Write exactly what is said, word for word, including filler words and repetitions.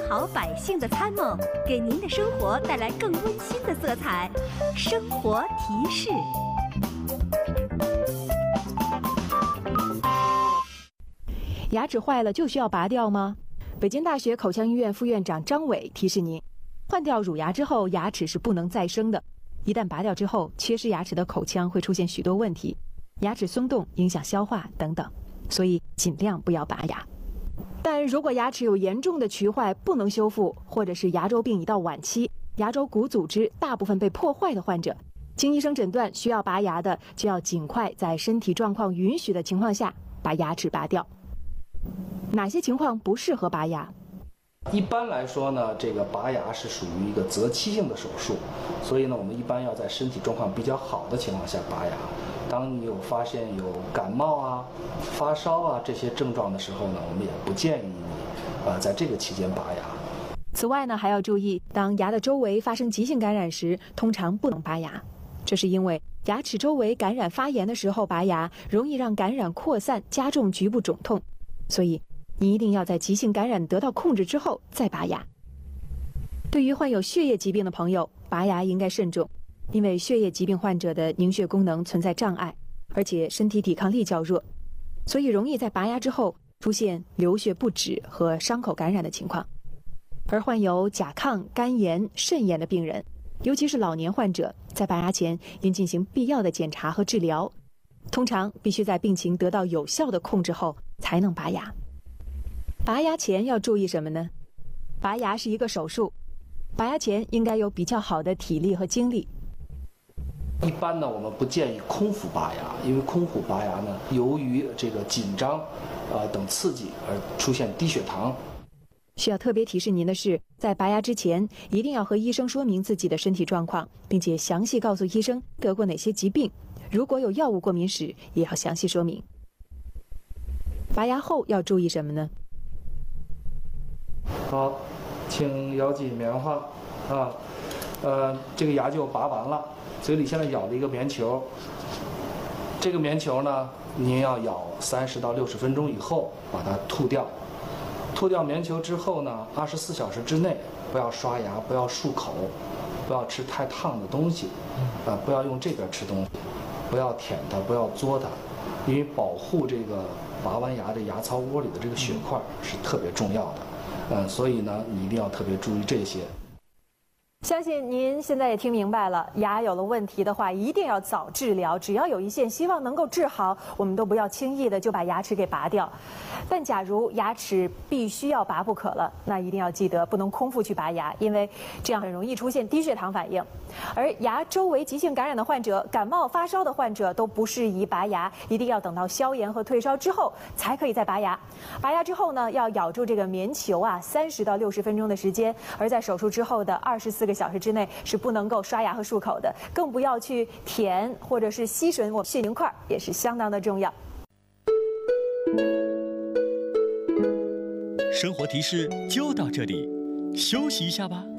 好百姓的参谋，给您的生活带来更温馨的色彩。生活提示。 牙齿坏了就需要拔掉吗？北京大学口腔医院副院长张伟提示您，换掉乳牙之后，牙齿是不能再生的。一旦拔掉之后，缺失牙齿的口腔会出现许多问题，牙齿松动、影响消化等等，所以尽量不要拔牙。但如果牙齿有严重的龋坏不能修复，或者是牙周病已到晚期，牙周骨组织大部分被破坏的患者，经医生诊断需要拔牙的，就要尽快在身体状况允许的情况下把牙齿拔掉。哪些情况不适合拔牙？ 一般来说呢，这个拔牙是属于一个择期性的手术，所以呢，我们一般要在身体状况比较好的情况下拔牙。当你有发现有感冒啊、发烧啊这些症状的时候呢，我们也不建议你，呃，在这个期间拔牙。 此外呢，还要注意，当牙的周围发生急性感染时，通常不能拔牙。这是因为牙齿周围感染发炎的时候拔牙，容易让感染扩散，加重局部肿痛。所以你一定要在急性感染得到控制之后再拔牙。对于患有血液疾病的朋友，拔牙应该慎重，因为血液疾病患者的凝血功能存在障碍，而且身体抵抗力较弱，所以容易在拔牙之后出现流血不止和伤口感染的情况。而患有甲亢、肝炎、肾炎的病人，尤其是老年患者，在拔牙前应进行必要的检查和治疗，通常必须在病情得到有效的控制后才能拔牙。拔牙前要注意什么呢？拔牙是一个手术，拔牙前应该有比较好的体力和精力。 一般呢，我们不建议空腹拔牙，因为空腹拔牙呢，由于这个紧张，呃等刺激而出现低血糖。 需要特别提示您的是，在拔牙之前，一定要和医生说明自己的身体状况，并且详细告诉医生得过哪些疾病，如果有药物过敏史，也要详细说明。拔牙后要注意什么呢？ 好，请咬紧棉花啊，呃，这个牙就拔完了，嘴里现在咬了一个棉球。这个棉球呢，您要咬三十到六十分钟以后把它吐掉。吐掉棉球之后呢，二十四小时之内不要刷牙，不要漱口，不要吃太烫的东西，啊、呃，不要用这边吃东西，不要舔它，不要嘬它，因为保护这个拔完牙的牙槽窝里的这个血块是特别重要的。嗯，所以呢，你一定要特别注意这些。 相信您现在也听明白了，牙有了问题的话，一定要早治疗，只要有一线希望能够治好，我们都不要轻易的就把牙齿给拔掉。但假如牙齿必须要拔不可了，那一定要记得不能空腹去拔牙，因为这样很容易出现低血糖反应。而牙周围急性感染的患者、感冒发烧的患者都不适宜拔牙，一定要等到消炎和退烧之后才可以再拔牙。拔牙之后呢，要咬住这个棉球啊，三十到六十分钟的时间，而在手术之后的二十四个小时之内是不能够刷牙和漱口的，更不要去舔或者是吸吮我血凝块，也是相当的重要。 生活提示就到这里，休息一下吧。